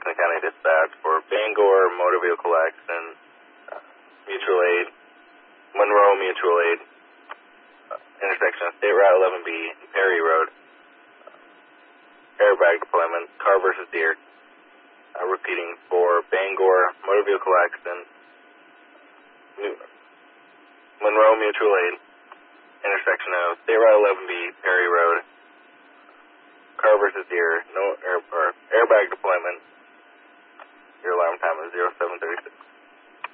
Jefferson County Dispatch for Bangor Motor Vehicle Accident, Mutual Aid, Monroe Mutual Aid, intersection of State Route 11B and Perry Road, airbag deployment, car versus deer. Repeating for Bangor Motor Vehicle Accident, Monroe Mutual Aid, intersection of State Route 11B, Perry Road, car versus deer, no airbag deployment. Your alarm time is 0736.